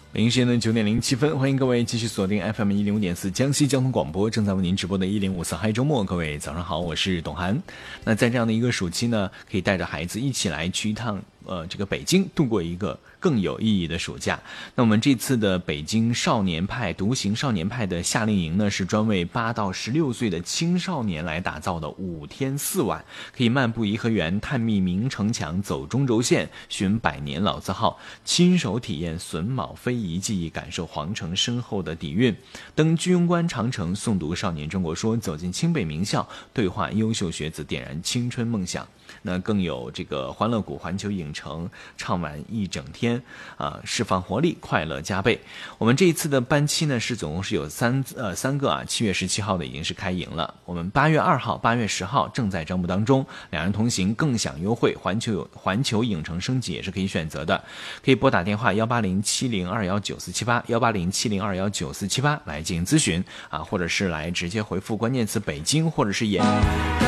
北京时间的9:07，欢迎各位继续锁定 FM105.4江西交通广播，正在为您直播的1054嗨周末。各位早上好，我是董涵。那在这样的一个暑期呢，可以带着孩子一起来去一趟这个北京，度过一个更有意义的暑假。那我们这次的北京少年派独行少年派的夏令营呢，是专为8到16岁的青少年来打造的5天4晚，可以漫步颐和园，探秘明城墙，走中轴线，寻百年老字号，亲手体验榫卯非遗技艺，感受皇城深厚的底蕴，登居庸关长城，诵读少年中国说，走进清北名校，对话优秀学子，点燃青春梦想。那更有这个欢乐谷环球影城畅玩一整天释放活力，快乐加倍。我们这一次的班期呢是总共是有三个7月17号的已经是开营了，我们8月2号8月10号正在招募当中，两人同行更享优惠，环球影城升级也是可以选择的，可以拨打电话18070219478 18070219478来进行咨询或者是来直接回复关键词北京或者是